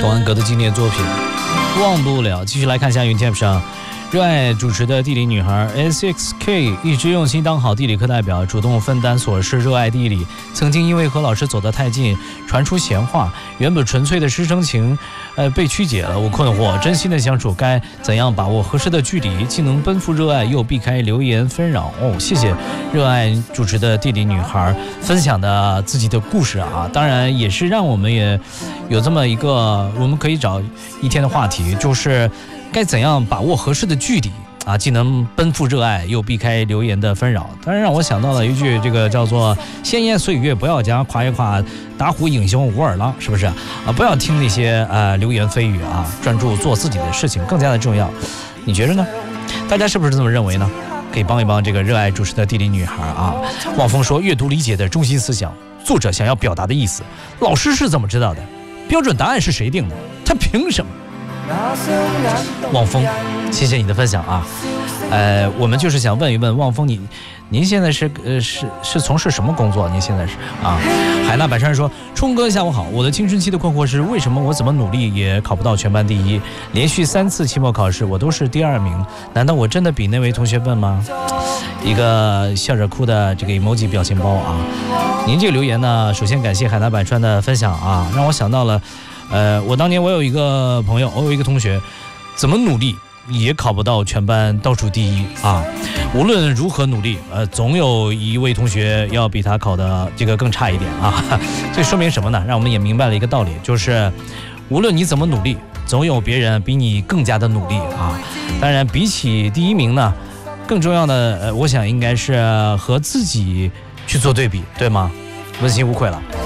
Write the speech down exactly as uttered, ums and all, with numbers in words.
童安格的经典作品《忘不了》。继续来看一下云 T A P 上热爱主持的地理女孩 S X K 一直用心当好地理课代表，主动分担琐事，热爱地理。曾经因为和老师走得太近，传出闲话，原本纯粹的师生情，呃，被曲解了。我困惑，真心的相处该怎样把握合适的距离，既能奔赴热爱，又避开流言纷扰。哦，谢谢热爱主持的地理女孩分享的自己的故事啊，当然也是让我们也有这么一个，我们可以找一天的话题，就是该怎样把握合适的距离啊，既能奔赴热爱，又避开流言的纷扰。当然让我想到了一句，这个叫做闲言碎语不要讲，夸一夸打虎英雄无二郎，是不是啊？不要听那些呃流言蜚语啊，专注做自己的事情更加的重要。你觉得呢？大家是不是这么认为呢？可以帮一帮这个热爱主持的地理女孩啊。望风说，阅读理解的中心思想，作者想要表达的意思，老师是怎么知道的？标准答案是谁定的？他凭什么？望风，谢谢你的分享啊。呃，我们就是想问一问望风，你您现在是呃是是从事什么工作？您现在是啊？海纳百川说，冲哥下午好，我的青春期的困惑是，为什么我怎么努力也考不到全班第一？连续三次期末考试我都是第二名，难道我真的比那位同学笨吗？一个笑着哭的这个 emoji 表情包啊。您这个留言呢，首先感谢海纳百川的分享啊，让我想到了。呃，我当年我有一个朋友，我有一个同学，怎么努力也考不到全班倒数第一啊！无论如何努力，呃，总有一位同学要比他考的这个更差一点啊。这说明什么呢？让我们也明白了一个道理，就是无论你怎么努力，总有别人比你更加的努力啊。当然，比起第一名呢，更重要的，呃，我想应该是和自己去做对比，对吗？问心无愧了。